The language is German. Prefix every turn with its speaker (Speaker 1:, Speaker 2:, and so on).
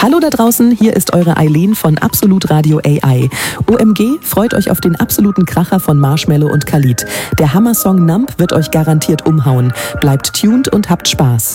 Speaker 1: Hallo da draußen, hier ist eure Eileen von Absolut Radio AI. OMG freut euch auf den absoluten Kracher von Marshmello und Khalid. Der Hammer-Song Numb wird euch garantiert umhauen. Bleibt tuned und habt Spaß.